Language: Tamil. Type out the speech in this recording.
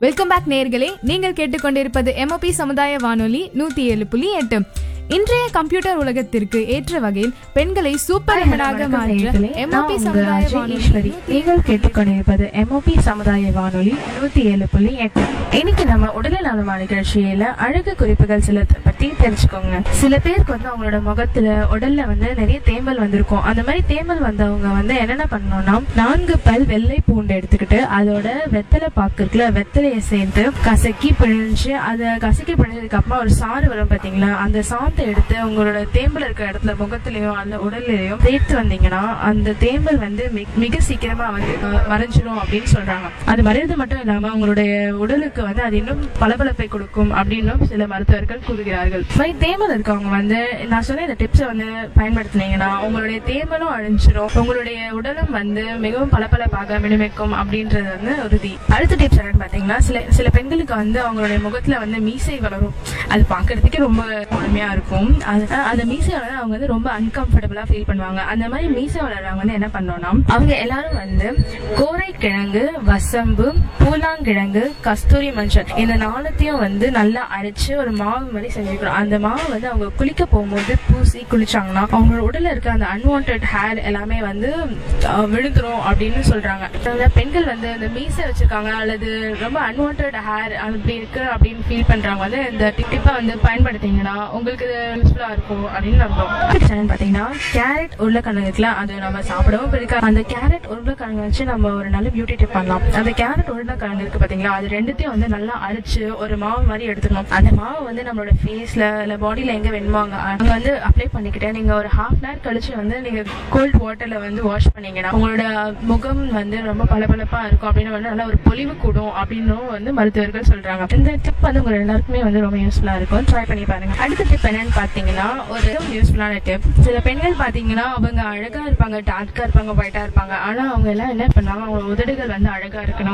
வெல்கம் பேக் நேயர்களே, நீங்கள் கேட்டுக்கொண்டிருப்பது MOP சமுதாய வானொலி 107.8. இன்றைய கம்ப்யூட்டர் உலகத்திற்கு ஏற்ற வகையில் பெண்களை சூப்பர் விமனாக மாற்ற MOP சமுதாய வானொலி. நீங்கள் கேட்டுக்கொண்டிருப்பது MOP சமுதாய வானொலி 107.8. இன்னைக்கு நம்ம உடல் நலமான நிகழ்ச்சியில அழகு குறிப்புகள் சில பத்தி தெரிஞ்சுக்கோங்க. சில பேருக்கு வந்து அவங்களோட முகத்துல உடல்ல வந்து நிறைய தேமல் வந்திருக்கும். அந்த மாதிரி தேமல் வந்தவங்க வந்து என்னென்ன பண்ணணும்னா 4 பல் வெள்ளை பூண்டு எடுத்துக்கிட்டு அதோட வெத்தலை பாக்கு இருக்குல்ல, வெத்தலையை சேர்த்து கசக்கி பிழிஞ்சு அதை கசக்கி பிழிஞ்சதுக்கு அப்புறமா ஒரு சாறு வரும் பாத்தீங்களா, அந்த சாந்தை எடுத்து உங்களோட தேம்பல் இருக்கிற இடத்துல முகத்திலயும் அந்த உடல்லையும் சேர்த்து வந்தீங்கன்னா அந்த தேம்பல் வந்து மிக சீக்கிரமா வந்து மறைஞ்சிடும் அப்படின்னு சொல்றாங்க. அது மறைறது மட்டும் இல்லாம உங்களுடைய உடலுக்கு வந்து அது இன்னும் பளபளப்பை கொடுக்கும் அப்படின்னு சில மருத்துவர்கள் கூறுகிறார்கள். தேமல் இருக்கவங்க வந்து நான் சொன்ன இந்த டிப்ஸை வந்து பயன்படுத்தினீங்கன்னா உங்களுடைய தேமலும் அழிஞ்சிடும், உங்களுடைய உடலும் வந்து மிகவும் பளபளப்பாக மினுமிக்கும் அப்படின்றது வந்து உறுதி. அடுத்த டிப்ஸ் என்னன்னு பாத்தீங்கன்னா, சில பெண்களுக்கு வந்து அவங்களுடைய முகத்துல வந்து மீசை வளரும். அது பாக்குறதுக்கே ரொம்ப கொடுமையா இருக்கும். அந்த மீசை வளர அவங்க வந்து ரொம்ப அன்கம்ஃபர்டபுளா ஃபீல் பண்ணுவாங்க. அந்த மாதிரி மீசை வளர்றவங்க வந்து என்ன பண்ணணும்னா, அவங்க எல்லாரும் வந்து கோரை கிழங்கு, வசம்பு, பூலாங்கிழங்கு, கஸ்தூரி மஞ்சள் இந்த 4த்தையும் வந்து நல்லா அரைச்சு ஒரு மாவு மாதிரி செஞ்சுக்கணும். அந்த மாவு வந்து அவங்க குளிக்க போகும்போது பூசி குளிச்சாங்கன்னா அவங்களோட உடல்ல இருக்க அந்த அன்வான்ட் ஹேர் எல்லாமே வந்து விழுந்துரும் அப்படின்னு சொல்றாங்க. பெண்கள் வந்து இந்த மீசை வச்சிருக்காங்க அல்லது ரொம்ப அன்வான்ட் ஹேர் அப்படி இருக்கு அப்படின்னு ஃபீல் பண்றாங்க வந்து இந்த டிப்பை வந்து பயன்படுத்திங்கன்னா உங்களுக்கு யூஸ்ஃபுல்லா இருக்கும் அப்படின்னு நம்புறோம். பாத்தீங்கன்னா கேரட் உருளைக்கிழங்கு இருக்குல்ல, அது நம்ம சாப்பிடவும் பிடிக்காது. அந்த கேரட் உருளைக்கிழங்கு வச்சு நம்ம ஒரு நல்ல பியூட்டி டிப் பண்ணலாம். அந்த கேரட் உருளைக்கிழங்கு இருக்கு பாத்தீங்களா, அது ரெண்டுத்தையும் வந்து நல்லா அரைச்சு ஒரு மாவு மாதிரி எடுத்துக்கணும். அந்த மாவு வந்து நம்மளோட ஃபேஸ்ல இல்ல பாடியில எங்க வேணுமாங்க அங்க வந்து அப்ளை பண்ணிக்கிட்டு நீங்க ஒரு ½ hour கழிச்சு வந்து நீங்க கோல்ட் வாட்டர்ல வந்து வாஷ் பண்ணீங்கன்னா உங்களோட முகம் வந்து ரொம்ப பளபளப்பா இருக்கும் அப்படின்னு வந்து நல்லா ஒரு பொலிவு கூடும் அப்படின்னு வந்து மருத்துவர்கள் சொல்றாங்க. இந்த டிப் வந்து உங்க எல்லாருக்குமே வந்து ரொம்ப யூஸ்ஃபுல்லா இருக்கும். ட்ரை பண்ணி பாருங்க. அடுத்த டிப் என்னன்னு பாத்தீங்கன்னா, ஒரு யூஸ்ஃபுல்லான டிப். சில பெண்கள் பாத்தீங்கன்னா அவங்க அழகா இருப்பாங்க, டார்க்கா இருப்பாங்க, ஒயிட்டா இருப்பாங்க. ஆனா அவங்க எல்லாம் என்ன பண்ணாங்க, அவங்க உதடுகள் வந்து அழகா இருக்கணும்